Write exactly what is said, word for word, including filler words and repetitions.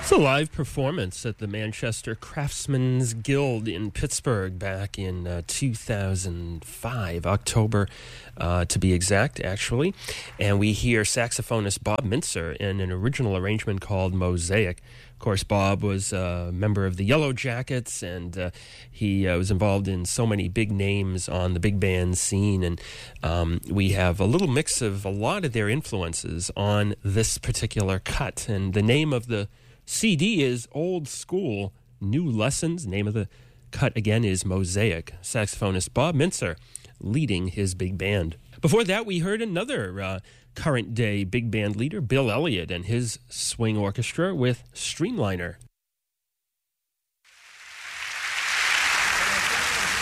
It's a live performance at the Manchester Craftsmen's Guild in Pittsburgh back in uh, two thousand five, October uh, to be exact, actually. And we hear saxophonist Bob Mintzer in an original arrangement called Mosaic. Of course, Bob was a member of the Yellow Jackets, and uh, he uh, was involved in so many big names on the big band scene. And um, we have a little mix of a lot of their influences on this particular cut. And the name of the C D is Old School, New Lessons. Name of the cut again is Mosaic. Saxophonist Bob Mintzer leading his big band. Before that, we heard another uh, current day big band leader, Bill Elliott, and his swing orchestra with Streamliner.